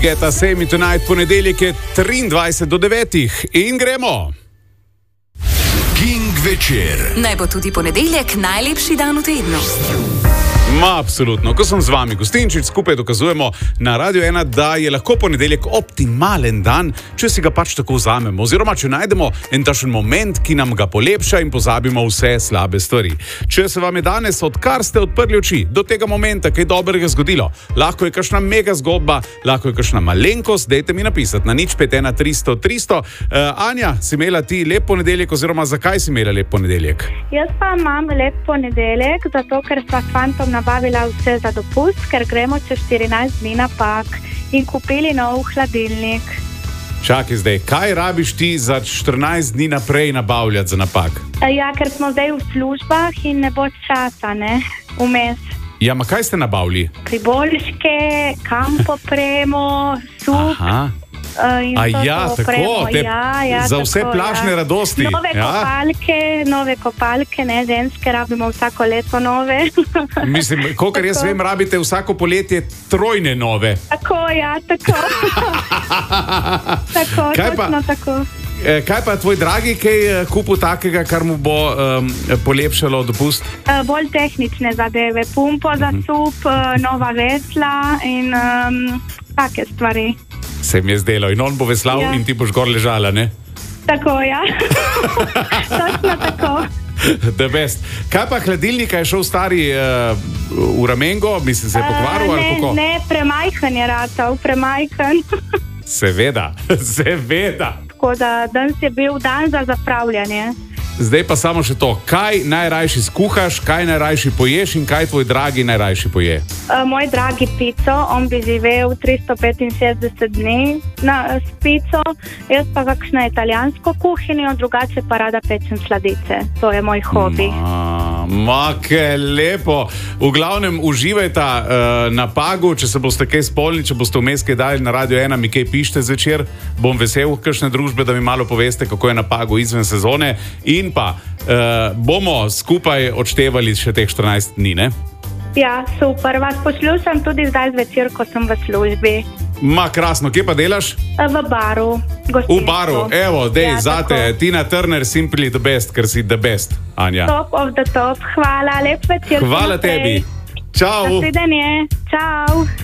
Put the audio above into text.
Get a Semi Tonight, ponedeljek je 23 do 9 in gremo. King večer. Naj bo tudi ponedeljek najlepši dan v tednu. Absolutno. Ko sem z vami, Gostinčič, skupaj dokazujemo na Radio 1, da je lahko ponedeljek optimalen dan, če si ga pač tako vzamemo, oziroma če najdemo en takšen moment, ki nam ga polepša in pozabimo vse slabe stvari. Če se vam je danes, odkar ste odprli oči, do tega momenta kaj dobrega zgodilo, lahko je kakšna mega zgodba, lahko je kakšna malenkost, dajte mi napisati na 051 300 300. Anja, si imela ti lep ponedeljek, oziroma zakaj si imela lep ponedeljek? Jaz pa imam lep ponedeljek, zato ker sva s fantom nabavila vse za dopust, ker gremo čez 14 dni na Pag in kupili nov hladilnik. Čakaj zdaj, kaj rabiš ti za 14 dni naprej nabavljati za na Pag? Ja, ker smo zdaj v službah in ne bo časa, ne, vmes. Ja, ma kaj ste nabavili? Priboljške, kampopremo, sup. Aha. A ja, tako, za vse plažne radosti. Nove kopalke, ne, ženske rabimo vsako leto nove. Mislim, kolikor jaz vem, rabite vsako poletje trojne nove. Tako, ja, tako. Tako, točno tako. Kaj pa tvoj dragi, kaj kupil takega, kar mu bo polepšalo dopust? Bolj tehnične zadeve, pumpo za sup, nova vesla in take stvari. Se mi je zdelo. In on bo veslal, ja. In ti boš gor ležala, ne? Tako, ja. Točno tako. The best. Kaj pa hladilnika, je šel stari v ramengo? Mislim, se je pokvaril ali kako? Ne, premajhen je ratal, premajhen. Seveda, seveda. Tako da danes je bil dan za zapravljanje. Zdaj pa samo še to. Kaj najrajši skuhaš, kaj najrajši poješ in kaj tvoj dragi najrajši poje? Moj dragi pico, on bi živel 365 dni s pico, jaz pa kakšno italijansko kuhinjo, drugače pa rada pečem sladice. To je moj hobi. Ke lepo. V glavnem uživajta na Pagu, če se boste kaj spolni, če boste vmes kaj dali na Radio 1, mi kaj pište zvečer, bom vesel kakšne družbe, da mi malo poveste, kako je na Pagu izven sezone. In pa bomo skupaj odštevali še teh 14 dni, ne? Ja, super. Vas poslušam tudi zdaj zvečer, ko sem v službi. Krasno. Kje pa delaš? V baru. V baru. Evo, dej, zate. Tina Turner, simply the best, ker si the best, Anja. Top of the top. Hvala. Lep večer. Hvala tebi. Čau. Nasvidenje. Čau.